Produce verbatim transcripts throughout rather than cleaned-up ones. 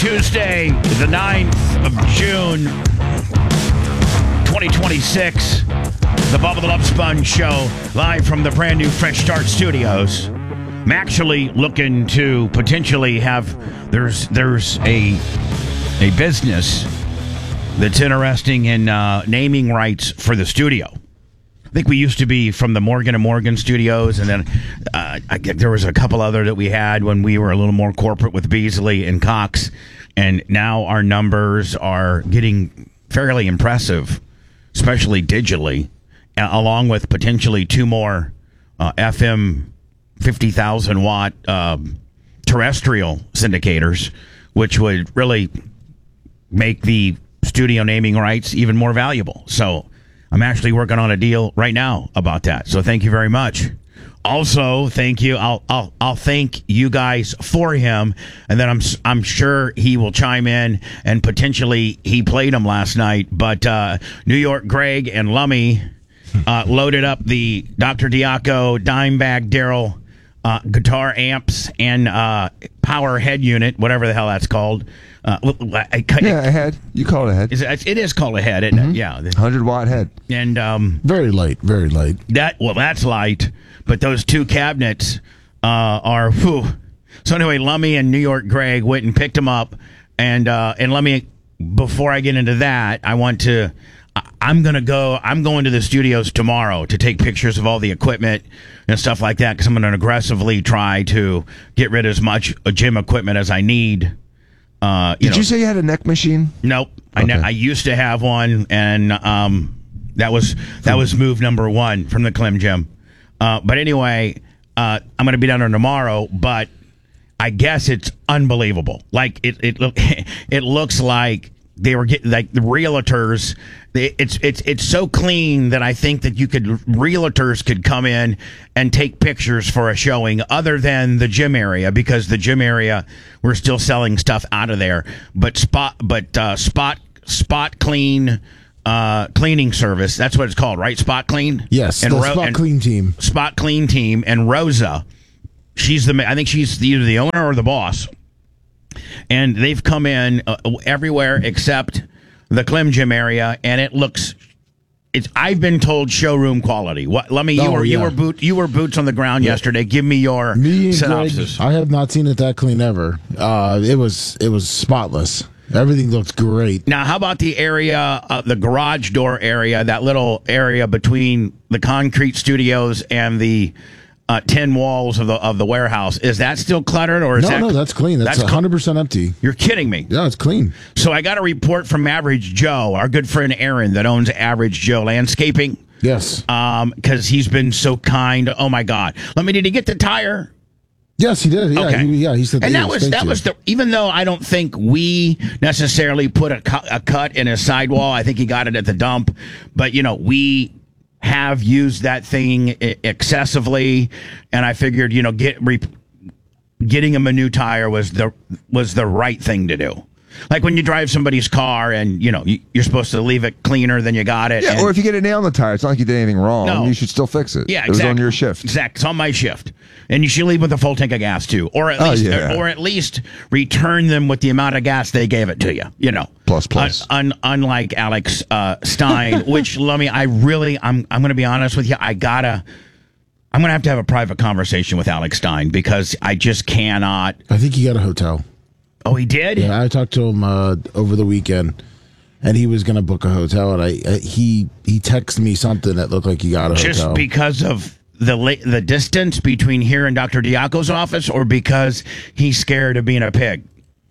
Tuesday, the ninth of June, twenty twenty-six. The Bubba the Love Sponge Show, live from the brand new Fresh Start Studios. I'm actually looking to potentially have, there's there's a a business that's interesting in uh, naming rights for the studio. I think we used to be from the Morgan and Morgan studios, and then uh, I, there was a couple other that we had when we were a little more corporate with Beasley and Cox, and now our numbers are getting fairly impressive, especially digitally, uh, along with potentially two more uh, F M fifty thousand watt um, terrestrial syndicators, which would really make the studio naming rights even more valuable. So I'm actually working on a deal right now about that. So thank you very much. Also, thank you. I'll I'll I'll thank you guys for him, and then I'm I'm sure he will chime in, and potentially he played him last night. But uh, New York Greg and Lummy uh, loaded up the Doctor Diaco Dimebag Daryl uh, guitar amps and uh, power head unit, whatever the hell that's called. Uh, I, I, yeah, a head. You call it a head. Is it, it is called a head, isn't mm-hmm. it? Yeah, one hundred watt head. And um, very light, very light. That well, that's light. But those two cabinets uh, are. Whew. So anyway, Lummy and New York Greg went and picked them up, and uh, and let me. Before I get into that, I want to. I'm gonna go. I'm going to the studios tomorrow to take pictures of all the equipment and stuff like that, because I'm going to aggressively try to get rid of as much gym equipment as I need. Uh, you Did know, you say you had a neck machine? Nope. I, okay. ne- I used to have one, and um, that was that was move number one from the Clem Gym. Uh, but anyway, uh, I'm going to be down there tomorrow. But I guess it's unbelievable. Like it, it, look, it looks like they were getting like the realtors. They, it's it's it's so clean that I think that you could realtors could come in and take pictures for a showing, other than the gym area, because the gym area we're still selling stuff out of there. But spot but uh, spot spot clean uh, cleaning service. That's what it's called, right? Spot Clean. Yes, and the Ro- Spot and Clean team. Spot Clean team and Rosa. She's the I think she's either the owner or the boss. And they've come in uh, everywhere except the Clem Gym area, and it looks. It's. I've been told showroom quality. What? Let me. You Oh, were you yeah. were boot. You were boots on the ground Yeah. yesterday. Give me your Me and synopsis. Greg, I have not seen it that clean ever. Uh, it was it was spotless. Everything looked great. Now, how about the area, uh, the garage door area, that little area between the concrete studios and the uh, tin walls of the of the warehouse? Is that still cluttered, or is No, that no, that's clean. That's cl- one hundred percent empty. You're kidding me. Yeah, it's clean. So I got a report from Average Joe, our good friend Aaron, that owns Average Joe Landscaping. Yes. Um, because he's been so kind. Oh my God! Let me. Did he get the tire? Yes, he did. Yeah, Okay. he, yeah, he said And he that was thank that you. was the. Even though I don't think we necessarily put a, cu- a cut in his sidewall, I think he got it at the dump. But you know, we have used that thing I- excessively, and I figured, you know, get re- getting him a new tire was the was the right thing to do. Like when you drive somebody's car and, you know, you- you're supposed to leave it cleaner than you got it. Yeah, and- or if you get a nail in the tire, it's not like you did anything wrong. No. You should still fix it. Yeah, It was exactly. on your shift. Exactly. It's on my shift. And you should leave with a full tank of gas too. Or at Oh, least yeah. or at least return them with the amount of gas they gave it to you. You know. Plus, plus. Un, un, unlike Alex uh, Stein, which let me I really I'm I'm gonna be honest with you, I gotta I'm gonna have to have a private conversation with Alex Stein, because I just cannot. I think he got a hotel. Oh, he did? Yeah, I talked to him uh, over the weekend, and he was going to book a hotel, and I, I he he texted me something that looked like he got a Just hotel. because of the la- the distance between here and Doctor Diaco's office, or because he's scared of being a pig?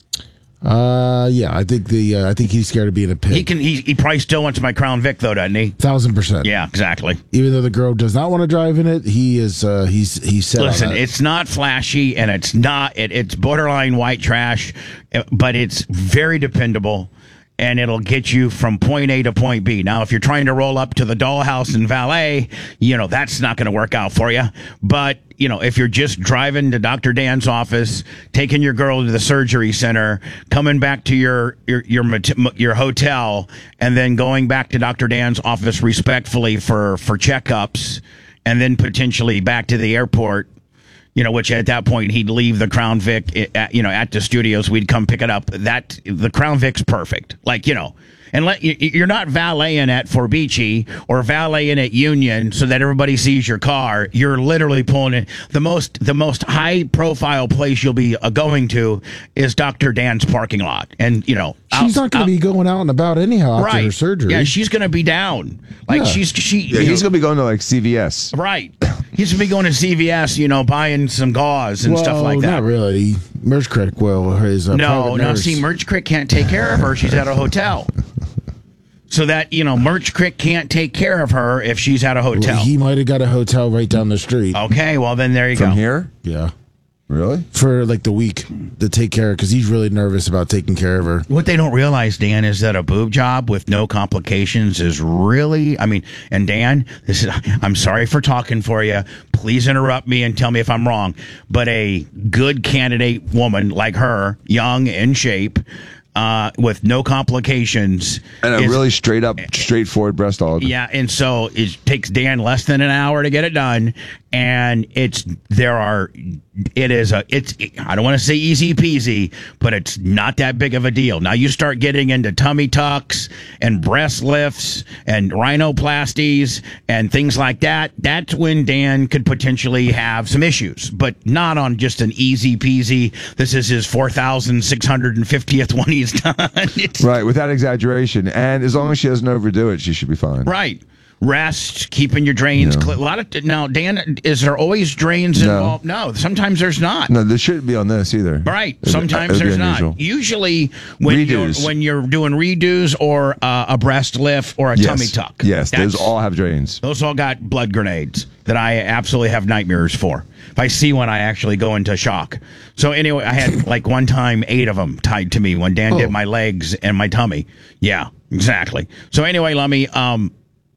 Uh, yeah, I think the uh, I think he's scared of being a pig. He can. He, he probably still wants my Crown Vic, though, doesn't he? Thousand percent. Yeah, exactly. Even though the girl does not want to drive in it, he is. Uh, he's he's set. Listen, on that. it's not flashy, and it's not. It, it's borderline white trash, but it's very dependable, and it'll get you from point A to point B. Now, if you're trying to roll up to the dollhouse and valet, you know, that's not going to work out for you. But, you know, if you're just driving to Doctor Dan's office, taking your girl to the surgery center, coming back to your your your, your hotel, and then going back to Doctor Dan's office respectfully for, for checkups, and then potentially back to the airport, You know, which at that point he'd leave the Crown Vic, at, you know, at the studios. We'd come pick it up. That the Crown Vic's perfect. Like, you know, and let, you're not valeting at Forbici or valeting at Union so that everybody sees your car. You're literally pulling it. The most the most high profile place you'll be uh, going to is Doctor Dan's parking lot, and you know she's out, not going to be going out and about anyhow after right. her surgery. Yeah, she's going to be down. Like yeah. she's she. Yeah, he's going to be going to like C V S. Right. He's going to be going to C V S, you know, buying some gauze and well, stuff like that. Not really. Merch Crick will. His uh, no, no. See, Merch Crick can't take care of her. She's at a hotel. So that, you know, Merch Crick can't take care of her if she's at a hotel. Well, he might have got a hotel right down the street. Okay, well, then there you From go. From here? Yeah. Really? For like the week to take care of, because he's really nervous about taking care of her. What they don't realize, Dan, is that a boob job with no complications is really, I mean, and Dan, this is, I'm sorry for talking for you. Please interrupt me and tell me if I'm wrong. But a good candidate woman like her, young, in shape, Uh, with no complications. And a is, really straight up, straightforward breast hog. Yeah, and so it takes Dan less than an hour to get it done. And it's, there are, it is a, it's, I don't want to say easy peasy, but it's not that big of a deal. Now you start getting into tummy tucks and breast lifts and rhinoplasties and things like that. That's when Dan could potentially have some issues, but not on just an easy peasy. This is his four thousand six hundred fiftieth one he's done. It's, right, without exaggeration. And as long as she doesn't overdo it, she should be fine. Right. Rest, keeping your drains Yeah. clear. A lot of now, Dan, is there always drains No. involved? No, sometimes there's not. No, there shouldn't be on this either. Right, It- sometimes it would be there's not. unusual. Usually, when you're Redos. when you're doing redos or uh, a breast lift or a Yes. tummy tuck, Yes, those That's- all have drains. those all got blood grenades that I absolutely have nightmares for. If I see one, I actually go into shock. So anyway, I had like one time eight of them tied to me when Dan Oh. did my legs and my tummy. Yeah, exactly. So anyway, Lummy, um,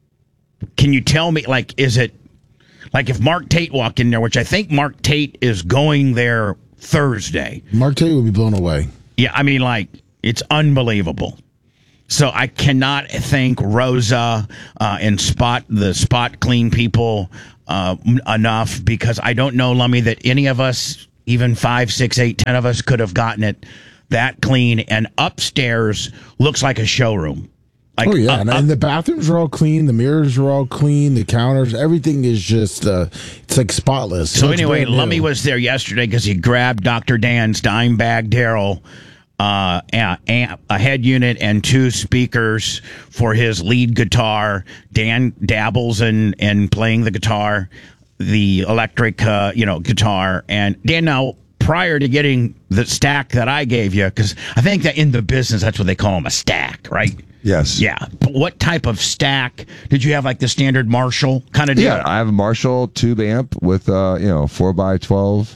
can you tell me, like, is it like if Mark Tate walked in there, which I think Mark Tate is going there Thursday. Mark Tate would be blown away. Yeah, I mean, like, it's unbelievable. So I cannot thank Rosa uh, and Spot, the Spot Clean people, uh, enough, because I don't know, Lummy, that any of us, even five, six, eight, ten of us, could have gotten it that clean. And upstairs looks like a showroom. Like, oh yeah, uh, and, uh, and the bathrooms are all clean, the mirrors are all clean, the counters, everything is just uh, it's like spotless. So It's anyway, brand new. Lummy was there yesterday because he grabbed Doctor Dan's dime bag Daryl uh, a, amp, a head unit and two speakers for his lead guitar. Dan dabbles in, in playing the guitar, the electric, uh, you know, guitar. And Dan, now, prior to getting the stack that I gave you, because I think that in the business, that's what they call them, a stack, right? Yes. Yeah. But what type of stack did you have? Like the standard Marshall kind of deal? Yeah, I have a Marshall tube amp with uh, you know, four by twelve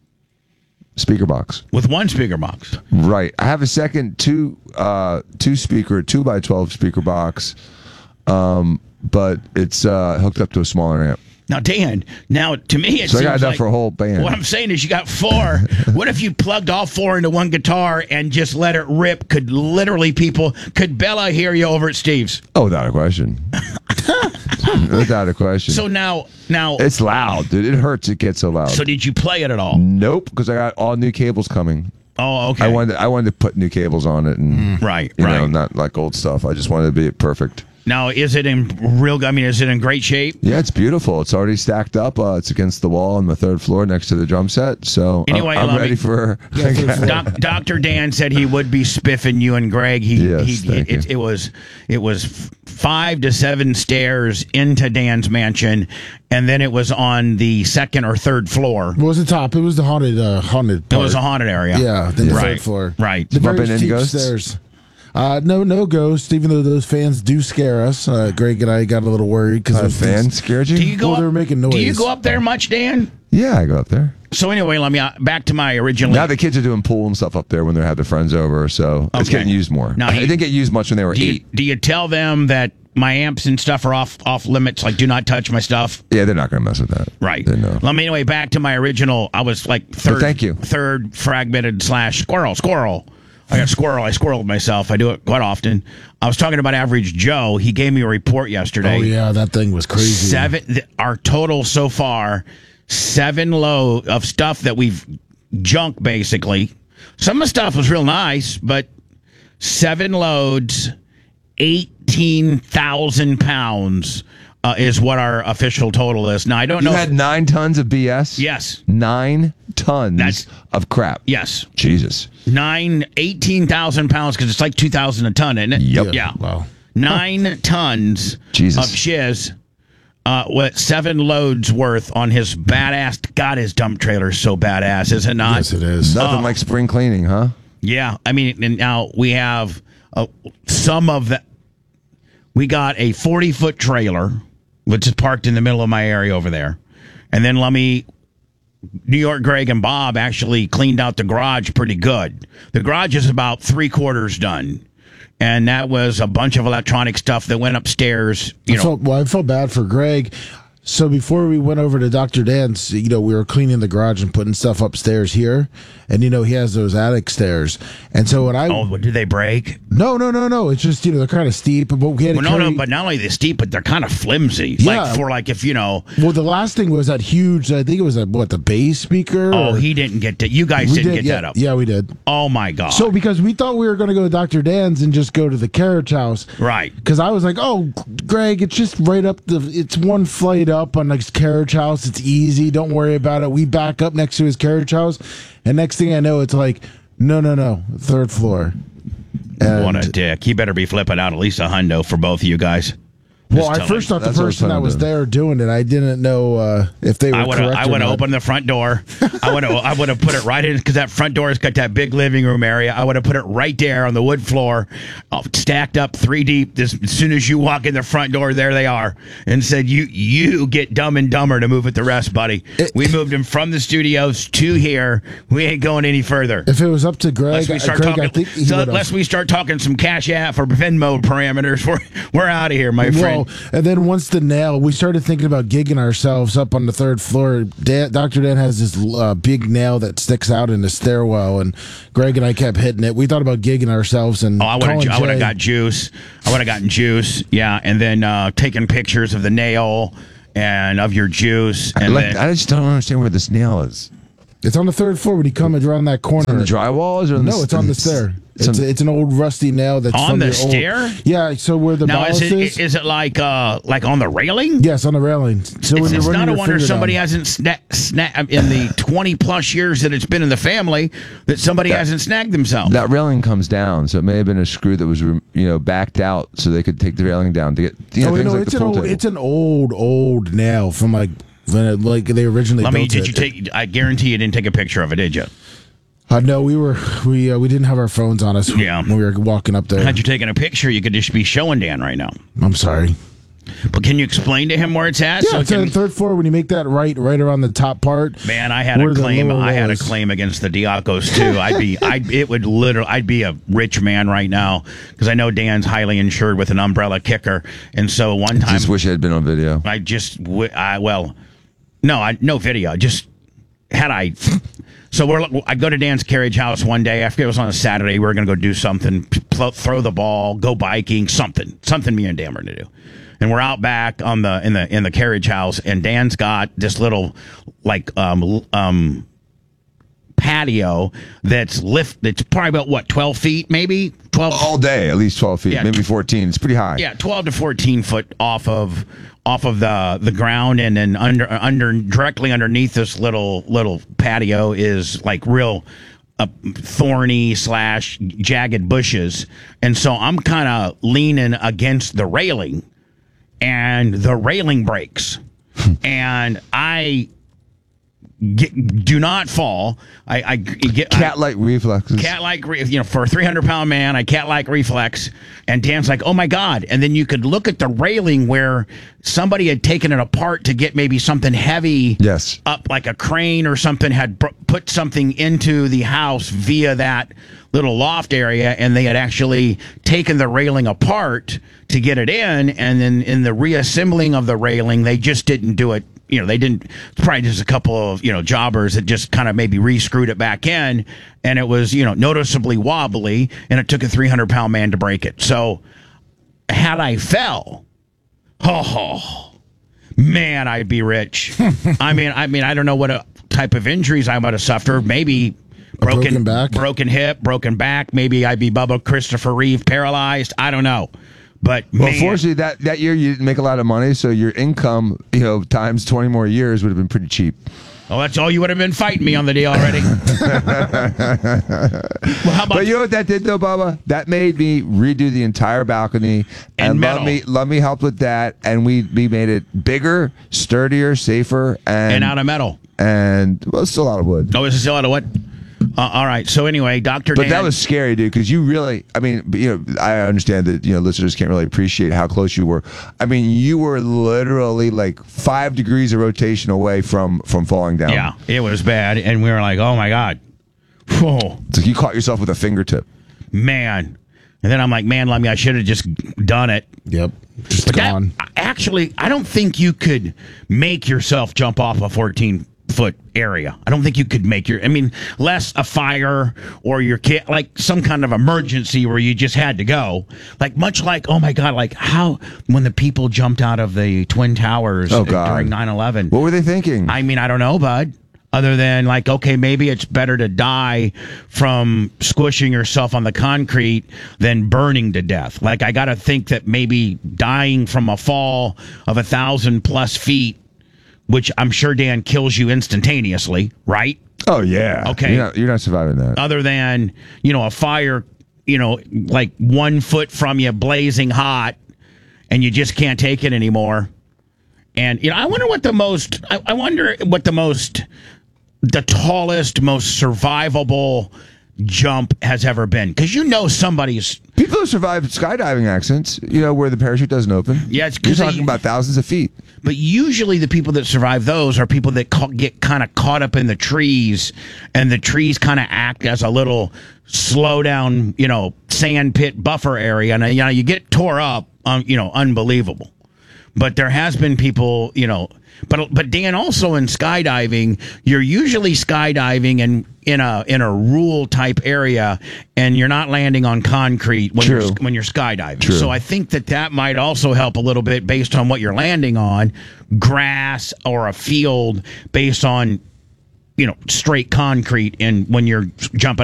speaker box. With one speaker box. Right. I have a second two uh two speaker two by twelve speaker box, um, but it's uh hooked up to a smaller amp. Now, Dan, now to me it So I seems got enough like, for a whole band. What I'm saying is you got four. What if you plugged all four into one guitar and just let it rip? Could literally people, could Bella hear you over at Steve's? Oh, without a question. Without a question. So now, now, It's loud, dude. It hurts. It gets so loud. so did you play it at all? Nope, because I got all new cables coming. Oh, okay. I wanted I wanted to put new cables on it, and Right, you right. know, not like old stuff. I just wanted to be perfect. Now, is it in real, I mean, is it in great shape? Yeah, it's beautiful. It's already stacked up. Uh, it's against the wall on the third floor next to the drum set. So I'm- Anyway, I'm, let ready me- for. Doc, Doctor Dan said he would be spiffing you and Greg. He, Yes, he, thank it, you. it was it was f- five to seven stairs into Dan's mansion, and then it was on the second or third floor. It was the top. It was the haunted, uh, haunted. It Part. was a haunted area. Yeah, the right, third floor. Right. The Bump very into any steep ghosts? stairs. Uh, no, no ghosts. Even though those fans do scare us, uh, Greg and I got a little worried because A fan scared you? Do you go? Well, up, they were making noise. Do you go up there much, Dan? Yeah, I go up there. So anyway, let me uh, back to my original. Now the kids are doing pool and stuff up there when they have their friends over, so it's Okay. getting used more. Now, it do you- didn't get used much when they were do you, eight. do you tell them that my amps and stuff are off off limits? Like, do not touch my stuff. Yeah, they're not going to mess with that. Right. They know. Let me anyway back to my original. I was like third. thank you. Third fragmented slash squirrel squirrel. I got squirrel. I squirreled myself. I do it quite often. I was talking about Average Joe. He gave me a report yesterday. Oh yeah, that thing was crazy. Seven. th- Our total so far, seven load of stuff that we've junk, basically. Some of the stuff was real nice, but seven loads, eighteen thousand pounds uh, is what our official total is. Now, I don't You know. had nine tons of B S? Yes. Nine tons That's- of crap. Yes. Jesus. Nine, eighteen thousand pounds, because it's like two thousand a ton, isn't it? Yep. Yeah. Wow. Nine tons Jesus. of shiz. Uh, with seven loads worth on his badass. God, his dump trailer is so badass, is it not? Yes, it is. Nothing like spring cleaning, huh? Yeah, I mean, and now we have uh, some of that. We got a forty-foot trailer, which is parked in the middle of my area over there. And then let me, New York Greg and Bob actually cleaned out the garage pretty good. The garage is about three quarters done. And that was a bunch of electronic stuff that went upstairs. You I know, felt, well, I felt bad for Greg. So before we went over to Doctor Dan's, you know, we were cleaning the garage and putting stuff upstairs here, and you know he has those attic stairs. And so when I oh, what, did they break? no no no no, it's just you know they're kind of steep, but we had to Well, no, carry, no, but not only they're steep, but they're kind of flimsy. Yeah. Like for like if you know. well the last thing was that huge. I think it was a what the bass speaker. Oh, or- he didn't get that. You guys we didn't did, get yeah, that up. Yeah, we did. Oh my god. So because we thought we were going to go to Doctor Dan's and just go to the carriage house, right. Because I was like, oh, Greg, it's just right up the. It's one flight up on his carriage house. It's easy. Don't worry about it. We back up next to his carriage house, and next thing I know, it's like, no, no, no, third floor. And, What a dick. He better be flipping out at least a hundo for both of you guys. well, Just I tell first him. thought the That's what I was person that planning was to do. there doing it. I didn't know uh, if they were I would have. correct I or would have not. opened the front door. I would have. I would have put it right in because that front door has got that big living room area. I would have put it right there on the wood floor, uh, stacked up three deep. This, as soon as you walk in the front door, there they are, and said, "You you get Dumb and Dumber to move with the rest, buddy." It- we moved him from the studios to here. We ain't going any further. If it was up to Greg, Unless we start Greg, talking, I think he so would've- unless we start talking some Cash App or Venmo parameters, we're we're out of here, my friend. Well, and then once the nail, we started thinking about gigging ourselves up on the third floor. Dan, Doctor Dan has this uh, big nail that sticks out in the stairwell, and Greg and I kept hitting it. We thought about gigging ourselves and Oh, I would have. calling I would have Jay. got juice. I would have gotten juice. Yeah, and then uh, taking pictures of the nail and of your juice. I, And like, then, I just don't understand where this nail is. It's on the third floor when you come around that corner. On the drywalls or on the No, it's on the stair. It's It's, on- it's an old rusty nail that's On from the your old- stair? Yeah, so where the now is ballast it is. is it like uh like on the railing? Yes, on the railing. So It's, when you're it's running not a your wonder finger somebody down. hasn't sna- sna- in the twenty plus years that it's been in the family that somebody hasn't snagged themselves. That railing comes down, so it may have been a screw that was, you know, backed out, so they could take the railing down to get. You know, Oh, things no, like it's the an pool old, table. it's an old, old nail from like when it, like they originally Let built me. Did it. you take? I guarantee you didn't take a picture of it, did you? Uh, no, we were we uh, we didn't have our phones on us Yeah. when we were walking up there. Had you taken a picture, you could just be showing Dan right now. I'm sorry. But can you explain to him where it's at? Yeah, so it's can- on the third floor when you make that right, right around the top part. Man, I had where a the claim. lower I had a was. claim against the Diacos too. I'd be, I'd, it would literally, I'd be a rich man right now because I know Dan's highly insured with an umbrella kicker, and so one time Just wish it had been on video. I just, w- I well, no, I no video. Just had I. So we're, I go to Dan's carriage house one day. I forget it was on a Saturday. We were going to go do something, pl- throw the ball, go biking, something, something me and Dan were going to do. And we're out back on the in the in the carriage house, and Dan's got this little like um l- um patio that's lift. That's probably about what twelve feet, maybe twelve. All day, at least twelve feet, Yeah. maybe fourteen. It's pretty high. Yeah, twelve to fourteen foot off of off of the the ground, and then under under directly underneath this little little patio is like real uh, thorny slash jagged bushes, and so I'm kind of leaning against the railing, and the railing breaks, and I get, do not fall. I, I get I- Cat-like reflexes. cat-like, re- you know, for a three hundred pound man, I cat-like reflex. And Dan's like, oh my God. And then you could look at the railing where somebody had taken it apart to get maybe something heavy Yes. up, like a crane or something, had br- put something into the house via that little loft area, and they had actually taken the railing apart to get it in. And then in the reassembling of the railing, they just didn't do it. You know, they didn't, probably just a couple of, you know, jobbers that just kind of maybe re-screwed it back in, and it was, you know, noticeably wobbly, and it took a three hundred pound man to break it. So had I fell, oh, man, I'd be rich. I mean, I mean, I don't know what a type of injuries I might have suffered. Maybe broken, broken back, broken hip, broken back. Maybe I'd be Bubba Christopher Reeve, paralyzed. I don't know. But well, man, fortunately, that, that year you didn't make a lot of money, so your income, you know, times twenty more years would have been pretty cheap. well, that's all you would have been fighting me on the deal already. Well, how about But you know what that did, though, Bubba? That made me redo the entire balcony, And and, metal. let me let me help with that, and we we made it bigger, sturdier, safer, and and out of metal? and well, still out of wood. Oh, is it still out of what? Uh, all right. So anyway, Doctor But Dan, that was scary, dude, because you really, I mean, you know, I understand that, you know, listeners can't really appreciate how close you were. I mean, you were literally like five degrees of rotation away from from falling down. yeah, it was bad, and we were like, oh my god, whoa, It's like you caught yourself with a fingertip. man. And then I'm like, man, Lummy, I should have just done it. Yep, just But that, gone. actually, I don't think you could make yourself jump off a fourteen foot area. I don't think you could make your, I mean, less a fire or your kid, like some kind of emergency where you just had to go. Like, much like, oh my God, like how, when the people jumped out of the Twin Towers Oh, God. during nine eleven. What were they thinking? I mean, I don't know, bud. Other than like, okay, maybe it's better to die from squishing yourself on the concrete than burning to death. Like, I got to think that maybe dying from a fall of a thousand plus feet, which I'm sure, Dan, kills you instantaneously, right? oh, yeah. Okay. You're not, you're not surviving that. Other than, you know, a fire, you know, like one foot from you blazing hot and you just can't take it anymore. And, you know, I wonder what the most, I, I wonder what the most, the tallest, most survivable jump has ever been. Because you know somebody's, People who survived skydiving accidents, you know, where the parachute doesn't open. Yeah, it's You're 'cause they- talking about thousands of feet. but usually the people that survive those are people that ca- get kind of caught up in the trees, and the trees kind of act as a little slow down, you know, sand pit buffer area. And, you know, you get tore up, um, you know, unbelievable. But there has been people, you know, but but Dan, also in skydiving, you're usually skydiving in in a in a rural type area, and you're not landing on concrete when True. you're when you're skydiving. True. So I think that that might also help a little bit based on what you're landing on, grass or a field based on, you know, straight concrete, and when you're jumping